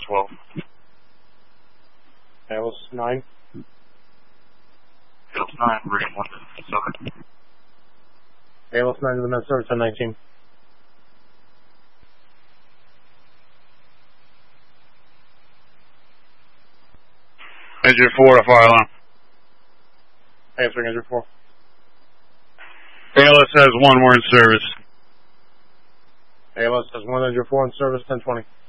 12. ALS 9. ALS 9, reading 177. ALS 9 to the med service 1019. Engine 4 to fire alarm. Answering engine 4. ALS has 1, we're in service. ALS has 1 engine 4 in service 1020.